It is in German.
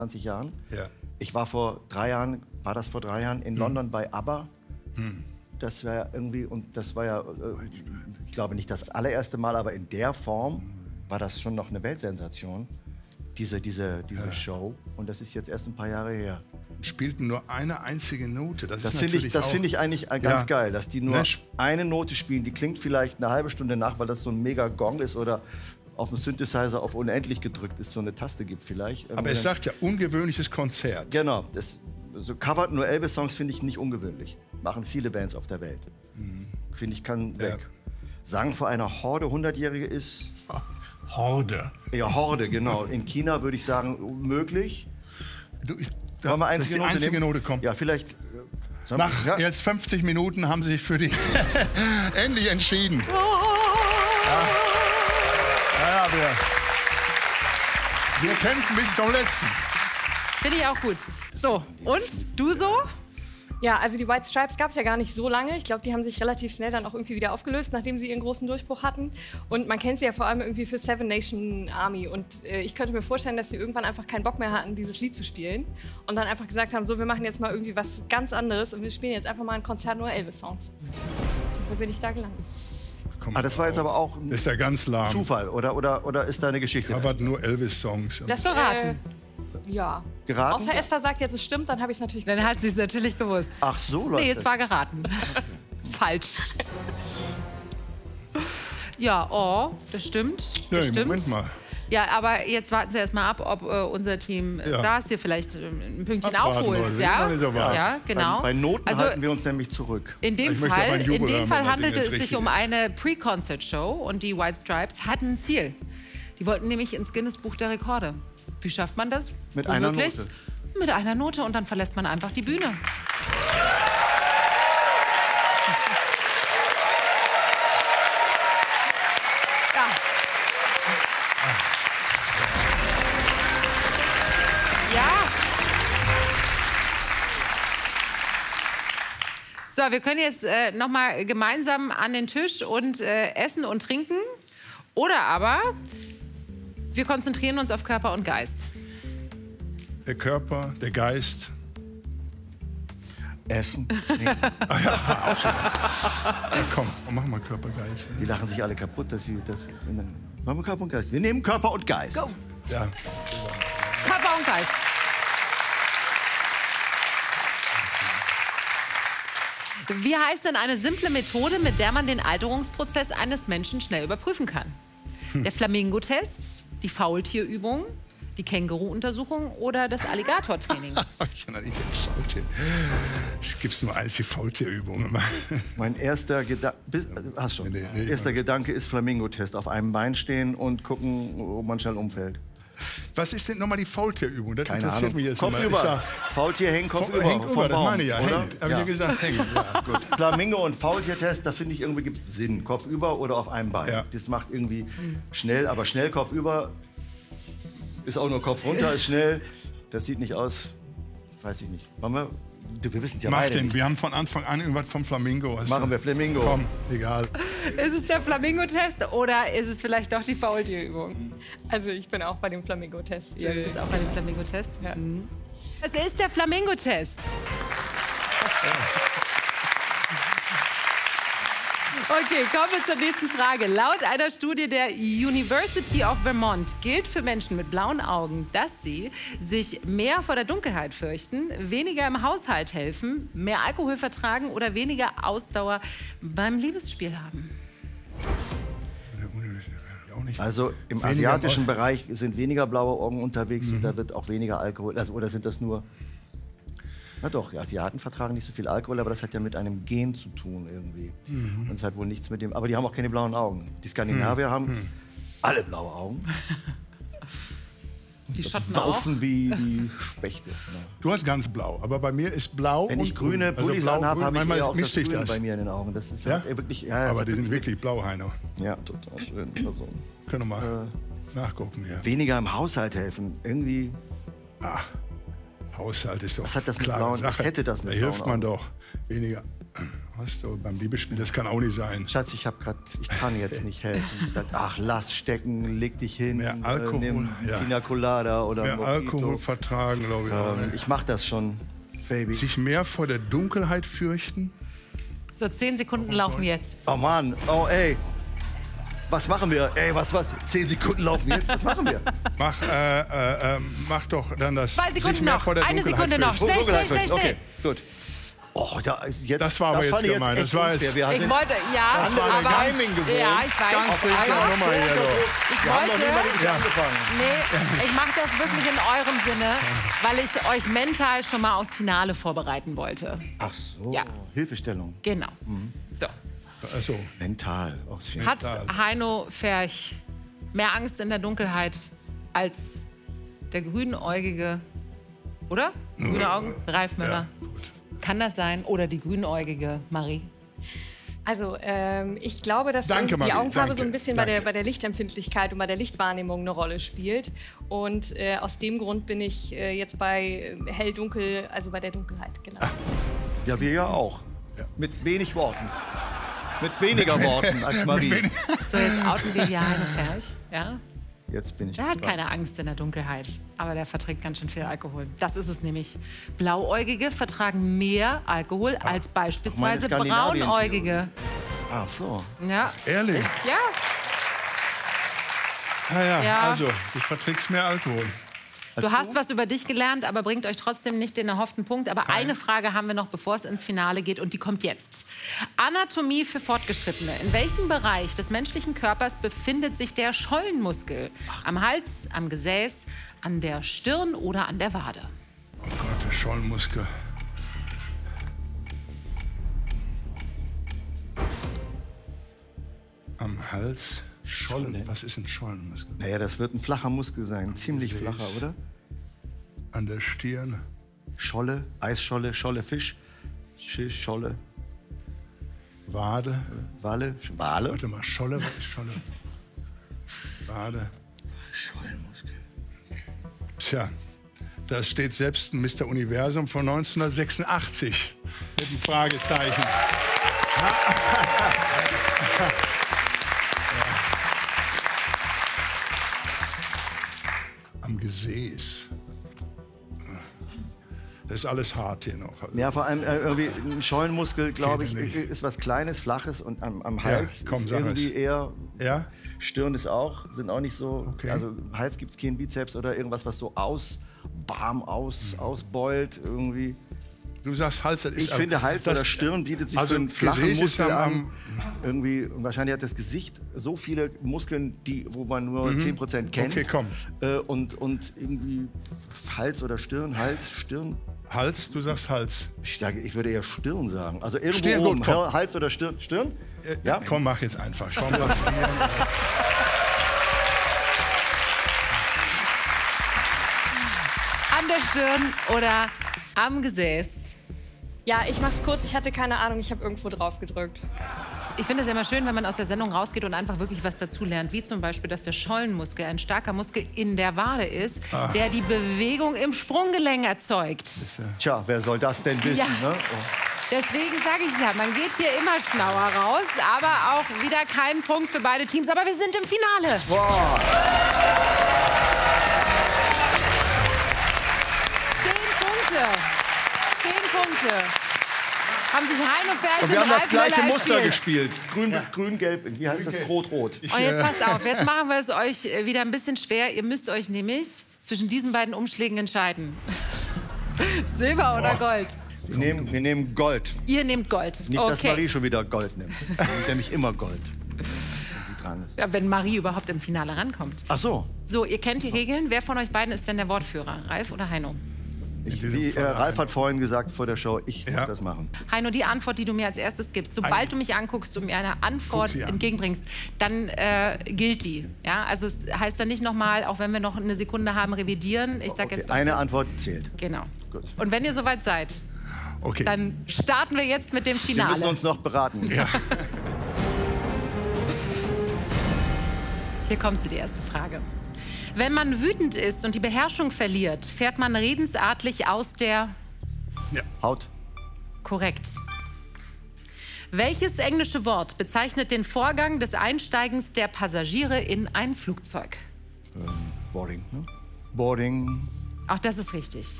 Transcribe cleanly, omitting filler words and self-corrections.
20 Jahren. Ja. Ich war vor 3 Jahren in London bei ABBA. Das war irgendwie, und das war ja, ich glaube nicht das allererste Mal, aber in der Form war das schon noch eine Weltsensation, diese Show. Und das ist jetzt erst ein paar Jahre her. Spielten nur eine einzige Note. Das finde ich eigentlich ganz geil, dass die nur eine Note spielen. Die klingt vielleicht eine halbe Stunde nach, weil das so ein mega Gong ist oder auf dem Synthesizer auf unendlich gedrückt ist, so eine Taste gibt vielleicht. Aber es sagt ja, ungewöhnliches Konzert. Genau, so covert nur Elvis-Songs finde ich nicht ungewöhnlich. Machen viele Bands auf der Welt. Finde ich, kann weg. Sagen vor einer Horde 100-Jährige ist... Horde. Ja, Horde, genau. In China würde ich sagen, möglich. Wollen wir die einzige Note kommt. Ja, vielleicht... Nach jetzt 50 Minuten haben sie sich für die endlich entschieden. Ja, wir kämpfen bis zum Letzten. Finde ich auch gut. So, und du so? Ja, also die White Stripes gab es ja gar nicht so lange. Ich glaube, die haben sich relativ schnell dann auch irgendwie wieder aufgelöst, nachdem sie ihren großen Durchbruch hatten. Und man kennt sie ja vor allem irgendwie für Seven Nation Army. Und ich könnte mir vorstellen, dass sie irgendwann einfach keinen Bock mehr hatten, dieses Lied zu spielen. Und dann einfach gesagt haben, so, wir machen jetzt mal irgendwie was ganz anderes und wir spielen jetzt einfach mal ein Konzert nur Elvis-Songs. Deshalb bin ich da gelandet. Das war jetzt aber auch ein ist ja ganz lahm. Zufall, oder ist da eine Geschichte? Aber nur Elvis-Songs. Das geraten. Ja. Geraten? Außer Esther sagt jetzt, es stimmt, dann habe ich es natürlich Dann hat sie es natürlich gewusst. Ach so, Leute. Nee, es war geraten. Falsch. Ja, oh, das stimmt. Ja, stimmt. Moment mal. Ja, aber jetzt warten Sie erst mal ab, ob unser Team Stars hier vielleicht ein Pünktchen aufholt. Ja, genau. Bei Noten also, halten wir uns nämlich zurück. In dem Fall handelte es sich um eine Pre-Concert-Show und die White Stripes hatten ein Ziel. Die wollten nämlich ins Guinness-Buch der Rekorde. Wie schafft man das? Mit einer Note. Mit einer Note und dann verlässt man einfach die Bühne. So, wir können jetzt noch mal gemeinsam an den Tisch und essen und trinken. Oder aber wir konzentrieren uns auf Körper und Geist. Der Körper, der Geist. Essen, trinken. Komm, mach mal Körper, Geist. Die lachen sich alle kaputt, dass sie das... Machen wir Körper und Geist. Wir nehmen Körper und Geist. Go. Ja. Körper und Geist. Wie heißt denn eine simple Methode, mit der man den Alterungsprozess eines Menschen schnell überprüfen kann? Der Flamingo-Test, die Faultierübung, die Känguru-Untersuchung oder das Alligator-Training? Es gibt nur eins, die Faultierübung. Mein erster Gedanke ist Flamingo-Test. Auf einem Bein stehen und gucken, ob man schnell umfällt. Was ist denn nochmal die Faultierübung? Das Keine interessiert Ahnung. mich jetzt Kopf immer. über. Faultier hängen, Kopf über. Hängt über, das Baum, meine ich ja. oder? Hängt. Hab ich ja gesagt, hängen. Ja, gut. Flamingo- und Faultiertest, da finde ich irgendwie gibt Sinn. Kopf über oder auf einem Bein. Ja. Das macht irgendwie schnell, aber schnell Kopf über ist auch nur Kopf runter, ist schnell. Das sieht nicht aus, weiß ich nicht. Machen wir? Wir wissen es ja Mach beide den. nicht. Wir haben von Anfang an irgendwas vom Flamingo. Machen wir Flamingo. Komm, egal. Ist es der Flamingo-Test oder ist es vielleicht doch die Faultierübung? Also ich bin auch bei dem Flamingo-Test. Ja, du bist auch bei dem Flamingo-Test? Ja. Es ist der Flamingo-Test. Okay, kommen wir zur nächsten Frage. Laut einer Studie der University of Vermont gilt für Menschen mit blauen Augen, dass sie sich mehr vor der Dunkelheit fürchten, weniger im Haushalt helfen, mehr Alkohol vertragen oder weniger Ausdauer beim Liebesspiel haben. Also im asiatischen Bereich sind weniger blaue Augen unterwegs und da wird auch weniger Alkohol. Also, oder sind das nur... Na doch, die Asiaten vertragen nicht so viel Alkohol, aber das hat ja mit einem Gen zu tun irgendwie. Und es hat wohl nichts mit dem... Aber die haben auch keine blauen Augen. Die Skandinavier haben alle blaue Augen. Die Schotten auch. Saufen wie Spechte. Ja. Du hast ganz blau, aber bei mir ist blau. Wenn ich grüne Pullis blau, anhabe, habe ich eher auch das Grün Grün bei mir in den Augen. Das ist ja? wirklich... Ja, aber die sind wirklich blau, Heino. Ja, total schön. Also, können wir mal nachgucken. Ja. Weniger im Haushalt helfen. Irgendwie... Haushalt ist doch was hat das mit klare blauen? Sache. Was hätte das mit da hilft blauen man Augen? doch weniger. Was, beim Liebesspiel, das kann auch nicht sein. Schatz, ich kann jetzt nicht helfen. Ich sag, ach, lass stecken, leg dich hin. Mehr Alkohol, nimm Pina Colada oder mehr Mojito. Alkohol vertragen, glaube ich. auch, ne? Ich mach das schon, Baby. Sich mehr vor der Dunkelheit fürchten? So, 10 Sekunden laufen jetzt. Oh Mann, oh ey. Was machen wir? Ey, was? 10 Sekunden laufen jetzt. Was machen wir? Mach doch dann das. 2 Sekunden sich mehr noch. vor der Eine Dunkelheit Sekunde noch. fürchten. Schnell. Okay, gut. Oh, jetzt, Das war aber jetzt fand ich gemein. echt Das war jetzt- unfair. Wir Ich sind wollte, ja, das war aber Timing gewohnt. ja, ich weiß. Ganz ruhig, aber nochmal hier, doch. ich Wir haben noch nicht mal wollte, richtig angefangen. nee, ich mache das wirklich in eurem Sinne, weil ich euch mental schon mal aufs Finale vorbereiten wollte. Ach so, Ja. Hilfestellung. Genau. So. Also, Mental. Aufs Finale. Hat Heino Ferch mehr Angst in der Dunkelheit als der grünäugige, oder? Grüne Augen? Ralf Möller. Kann das sein? Oder die grünäugige Marie? Also ich glaube, dass Danke, die Marie, Augenfarbe danke, so ein bisschen danke. bei der Lichtempfindlichkeit und bei der Lichtwahrnehmung eine Rolle spielt. Und aus dem Grund bin ich jetzt bei hell-dunkel, also bei der Dunkelheit, genau. Ja, wir ja auch. Mit wenig Worten. Mit weniger Worten als Marie. So, jetzt outen wir hier Heino Ferch. Ja? Jetzt bin ich Der hat gespannt. keine Angst in der Dunkelheit, aber der verträgt ganz schön viel Alkohol. Das ist es nämlich. Blauäugige vertragen mehr Alkohol als beispielsweise Skandinavien-Theorie. Braunäugige. Ach so. Ja. ehrlich? Ja. Ja. Also, du verträgst mehr Alkohol. Du hast was über dich gelernt, aber bringt euch trotzdem nicht den erhofften Punkt. Aber eine Frage haben wir noch, bevor es ins Finale geht, und die kommt jetzt. Anatomie für Fortgeschrittene. In welchem Bereich des menschlichen Körpers befindet sich der Schollenmuskel? Am Hals, am Gesäß, an der Stirn oder an der Wade? Oh Gott, der Schollenmuskel. Am Hals. Schollen. Was ist ein Schollenmuskel? Naja, das wird ein flacher Muskel sein. Ziemlich flacher, oder? An der Stirn. Scholle, Eisscholle, Scholle, Fisch. Scholle, Wade. Wale. Wale? Warte mal, Scholle. Wade. Schollenmuskel. Tja, da steht selbst ein Mr. Universum von 1986 mit einem Fragezeichen. Am Gesäß. Das ist alles hart hier noch. Also, Ja, vor allem irgendwie ein Schollenmuskel, glaube ich, Geht nicht. ist was Kleines, Flaches und am Hals komm, ist sag irgendwie es. eher. Ja? Stirn ist auch, sind auch nicht so. Okay. Also Hals gibt es keinen Bizeps oder irgendwas, was so ausbeult irgendwie. Du sagst Hals, das ist... Ich finde, Hals das- oder Stirn bietet sich also für einen flachen Gesäß ist Muskel am- an. Irgendwie, und wahrscheinlich hat das Gesicht so viele Muskeln, wo man nur 10% kennt. Okay, komm. Und irgendwie Hals oder Stirn, Hals, Stirn. Hals, du sagst Hals. Ich würde eher Stirn sagen. Also irgendwo Stirn, oben. gut, komm. Hals oder Stirn? Stirn? Ja? Komm, mach jetzt einfach. Schau mal auf Stirn. An der Stirn oder am Gesäß? Ja, ich mach's kurz. Ich hatte keine Ahnung. Ich habe irgendwo drauf gedrückt. Ich finde es ja immer schön, wenn man aus der Sendung rausgeht und einfach wirklich was dazulernt. Wie zum Beispiel, dass der Schollenmuskel ein starker Muskel in der Wade ist, der die Bewegung im Sprunggelenk erzeugt. Tja, wer soll das denn wissen? Ja. Ne? Deswegen sage ich ja, man geht hier immer schlauer raus, aber auch wieder kein Punkt für beide Teams. Aber wir sind im Finale. Boah. 10 Punkte. 10 Punkte. Haben sich Heino Ferch Und wir haben das Ralf gleiche Möller Muster erspielt. gespielt. Grün, gelb, wie heißt das? Rot. Und jetzt passt auf, jetzt machen wir es euch wieder ein bisschen schwer. Ihr müsst euch nämlich zwischen diesen beiden Umschlägen entscheiden. Silber oder Gold? Wir nehmen Gold. Ihr nehmt Gold. Nicht, dass Okay. Marie schon wieder Gold nimmt. Sie nimmt nämlich immer Gold, wenn sie dran ist. Ja, wenn Marie überhaupt im Finale rankommt. Ach so. So, ihr kennt die Regeln. Wer von euch beiden ist denn der Wortführer? Ralf oder Heino? Ralf hat vorhin gesagt vor der Show, ich muss das machen. Heino, die Antwort, die du mir als erstes gibst, sobald du mich anguckst und mir eine Antwort Guck sie an. entgegenbringst, dann gilt die. Ja? Also es heißt dann nicht nochmal, auch wenn wir noch eine Sekunde haben, revidieren. Ich sag Okay, jetzt doch eine das. Antwort zählt. Genau. Gut. Und wenn ihr soweit seid, Okay. dann starten wir jetzt mit dem Wir Finale. müssen uns noch beraten. Ja. Hier kommt sie, die erste Frage. Wenn man wütend ist und die Beherrschung verliert, fährt man redensartlich aus der... Haut. Korrekt. Welches englische Wort bezeichnet den Vorgang des Einsteigens der Passagiere in ein Flugzeug? Boarding, ne? Boarding. Auch das ist richtig.